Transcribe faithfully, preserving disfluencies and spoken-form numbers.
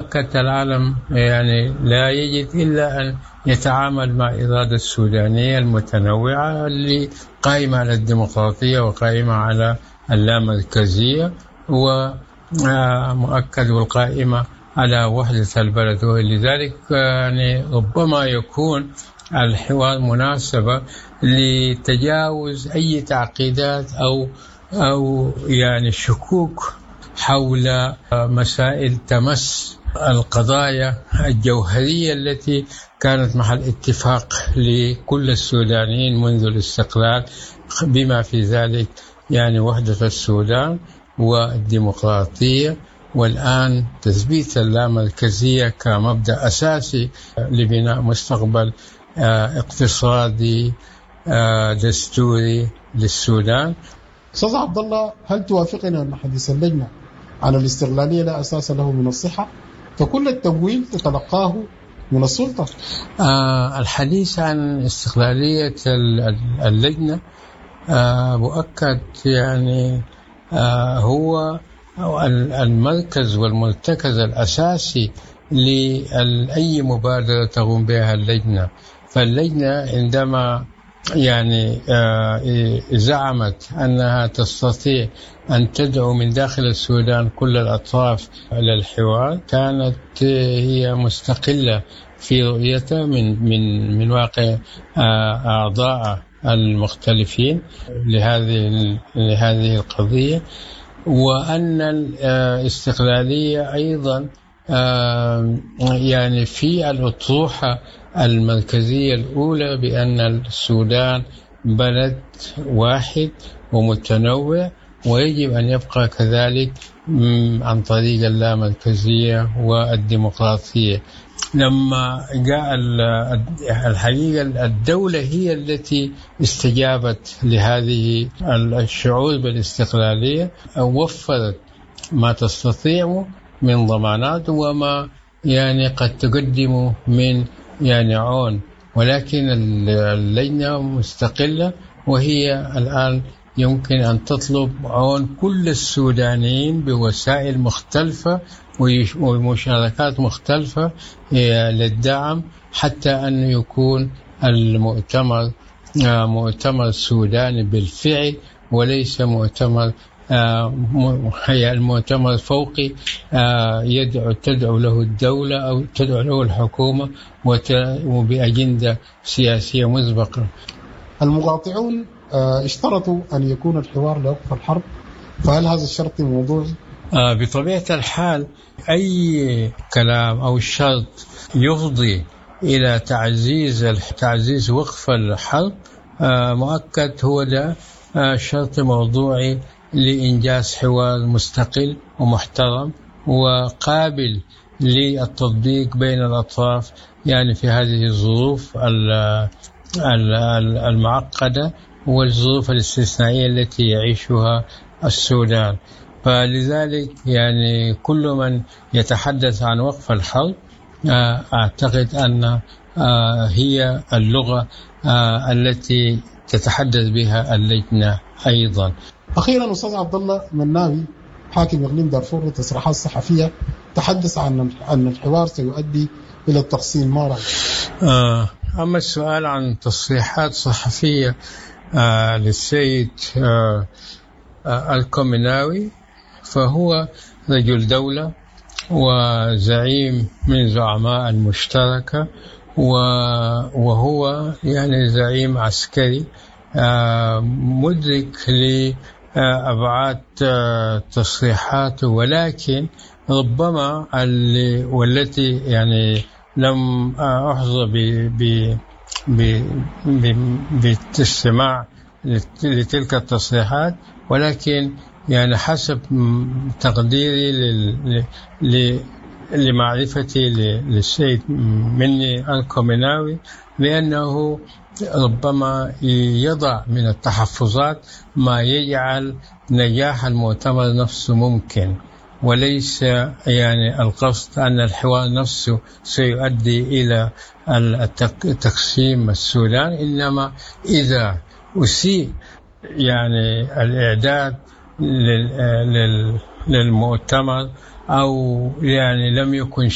مؤكد العالم يعني لا يجد إلا أن يتعامل مع الإرادة السودانية المتنوعة اللي قائمة على الديمقراطية وقائمة على اللامركزية ومؤكد والقائمة على وحدة البلد. ولذلك يعني ربما يكون الحوار مناسبة لتجاوز أي تعقيدات أو أو يعني شكوك حول مسائل تمس القضايا الجوهرية التي كانت محل اتفاق لكل السودانيين منذ الاستقلال، بما في ذلك يعني وحدة السودان والديمقراطية، والآن تثبيت اللامركزية كمبدأ أساسي لبناء مستقبل اقتصادي دستوري للسودان. أستاذ عبد الله، هل توافقنا أن حديث اللجنة عن الاستقلالية لا أساس له من الصحة، فكل التمويل تتلقاه من السلطة؟ آه الحديث عن استقلالية اللجنة آه مؤكد يعني آه هو المركز والمرتكز الأساسي لأي مبادرة تقوم بها اللجنة. فاللجنة عندما يعني زعمت أنها تستطيع أن تدعو من داخل السودان كل الأطراف إلى الحوار، كانت هي مستقلة في رؤيتها من من من واقع أعضاء المختلفين لهذه لهذه القضية، وأن الاستقلالية أيضا يعني في الأطروحة المركزية الأولى بأن السودان بلد واحد ومتنوع ويجب أن يبقى كذلك عن طريق اللامركزية والديمقراطية. لما جاء الحقيقة الدولة هي التي استجابت لهذه الشعور بالاستقلالية، وفرت ما تستطيع من ضمانات وما يعني قد تقدم من يعني عون، ولكن اللجنة مستقلة وهي الآن يمكن أن تطلب عون كل السودانيين بوسائل مختلفة ومشاركات مختلفة للدعم، حتى أن يكون المؤتمر مؤتمر سوداني بالفعل وليس مؤتمر هي المؤتمر الفوقي يدعو تدعو له الدولة أو تدعو له الحكومة وبأجندة سياسية مسبقة. المقاطعون اشترطوا أن يكون الحوار لوقف الحرب، فهل هذا الشرط موضوعي؟ بطبيعة الحال أي كلام أو شرط يفضي إلى تعزيز تعزيز وقف الحرب مؤكد هو ده شرط موضوعي لإنجاز حوار مستقل ومحترم وقابل للتطبيق بين الأطراف، يعني في هذه الظروف المعقدة والظروف الاستثنائية التي يعيشها السودان. فلذلك يعني كل من يتحدث عن وقف الحرب أعتقد أن هي اللغة التي تتحدث بها اللجنة أيضا. أخيرا أستاذ عبد الله مناوي حاكم إقليم دارفور لتصريحات صحفية تحدث عن أن الحوار سيؤدي إلى التقسيم، ما رأيك؟ أما السؤال عن تصريحات صحفية آه للسيد آه آه الكومناوي، فهو رجل دولة وزعيم من زعماء المشتركة وهو يعني زعيم عسكري آه مدرك لأبعاد آه تصريحاته، ولكن ربما اللي والتي يعني لم أحظى باستماع لتلك التصريحات، ولكن يعني حسب تقديري لمعرفتي للسيد مني الكومناوي بأنه ربما يضع من التحفظات ما يجعل نجاح المؤتمر نفسه ممكن، وليس يعني القصد أن الحوار نفسه سيؤدي إلى تقسيم السودان، إنما إذا أسيء يعني الإعداد للمؤتمر أو يعني لم يكن